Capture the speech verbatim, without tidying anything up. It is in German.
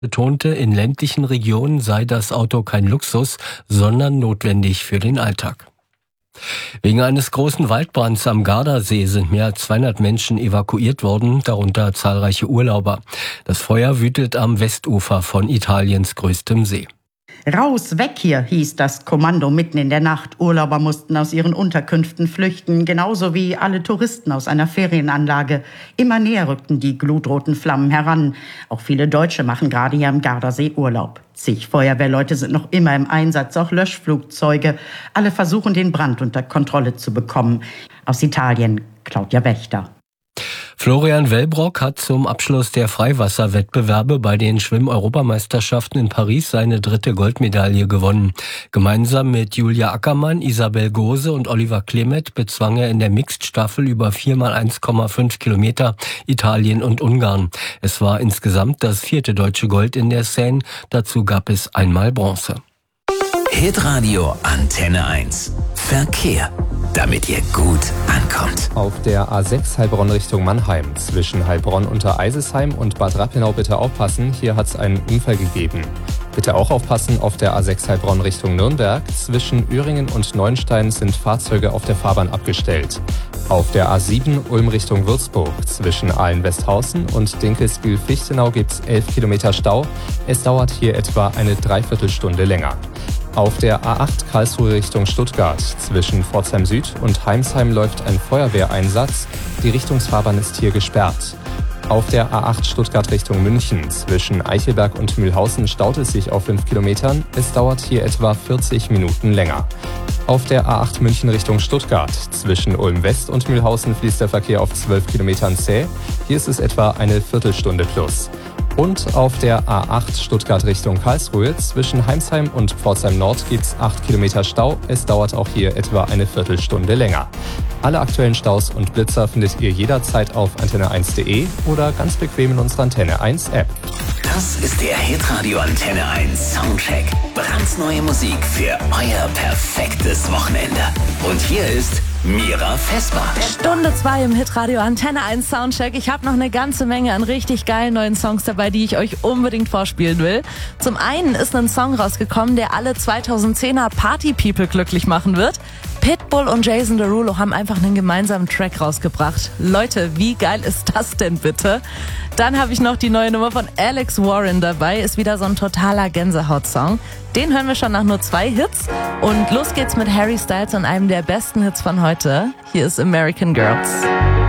betonte, in ländlichen Regionen sei das Auto kein Luxus, sondern notwendig für den Alltag. Wegen eines großen Waldbrands am Gardasee sind mehr als zweihundert Menschen evakuiert worden, darunter zahlreiche Urlauber. Das Feuer wütet am Westufer von Italiens größtem See. Raus, weg hier, hieß das Kommando mitten in der Nacht. Urlauber mussten aus ihren Unterkünften flüchten, genauso wie alle Touristen aus einer Ferienanlage. Immer näher rückten die glutroten Flammen heran. Auch viele Deutsche machen gerade hier am Gardasee Urlaub. Zig Feuerwehrleute sind noch immer im Einsatz, auch Löschflugzeuge. Alle versuchen, den Brand unter Kontrolle zu bekommen. Aus Italien, Claudia Wächter. Florian Wellbrock hat zum Abschluss der Freiwasserwettbewerbe bei den Schwimm-Europameisterschaften in Paris seine dritte Goldmedaille gewonnen. Gemeinsam mit Julia Ackermann, Isabel Gose und Oliver Klemet bezwang er in der Mixed-Staffel über vier mal eins Komma fünf Kilometer Italien und Ungarn. Es war insgesamt das vierte deutsche Gold in der Seine. Dazu gab es einmal Bronze. Hitradio Antenne eins. Verkehr, damit ihr gut ankommt. Auf der A sechs Heilbronn Richtung Mannheim. Zwischen Heilbronn unter Eisesheim und Bad Rappenau bitte aufpassen. Hier hat es einen Unfall gegeben. Bitte auch aufpassen auf der A sechs Heilbronn Richtung Nürnberg. Zwischen Öhringen und Neuenstein sind Fahrzeuge auf der Fahrbahn abgestellt. Auf der A sieben Ulm Richtung Würzburg. Zwischen Aalen-Westhausen und Dinkelsbühl-Fichtenau gibt es elf Kilometer Stau. Es dauert hier etwa eine Dreiviertelstunde länger. Auf der A acht Karlsruhe Richtung Stuttgart. Zwischen Pforzheim Süd und Heimsheim läuft ein Feuerwehreinsatz. Die Richtungsfahrbahn ist hier gesperrt. Auf der A acht Stuttgart Richtung München. Zwischen Eichelberg und Mühlhausen staut es sich auf fünf Kilometern. Es dauert hier etwa vierzig Minuten länger. Auf der A acht München Richtung Stuttgart. Zwischen Ulm West und Mühlhausen fließt der Verkehr auf zwölf Kilometern zäh. Hier ist es etwa eine Viertelstunde plus. Und auf der A acht Stuttgart Richtung Karlsruhe zwischen Heimsheim und Pforzheim Nord gibt's acht Kilometer Stau. Es dauert auch hier etwa eine Viertelstunde länger. Alle aktuellen Staus und Blitzer findet ihr jederzeit auf antenne eins punkt de oder ganz bequem in unserer Antenne eins App. Das ist der Hitradio Antenne eins Soundcheck. Brandneue Musik für euer perfektes Wochenende. Und hier ist Mira Vesper. Stunde zwei im Hitradio Antenne eins Soundcheck. Ich habe noch eine ganze Menge an richtig geilen neuen Songs dabei, die ich euch unbedingt vorspielen will. Zum einen ist ein Song rausgekommen, der alle zweitausendzehner Party-People glücklich machen wird. Pitbull und Jason Derulo haben einfach einen gemeinsamen Track rausgebracht. Leute, wie geil ist das denn bitte? Dann habe ich noch die neue Nummer von Alex Warren dabei. Ist wieder so ein totaler Gänsehaut-Song. Den hören wir schon nach nur zwei Hits. Und los geht's mit Harry Styles und einem der besten Hits von heute. Hier ist American Girls.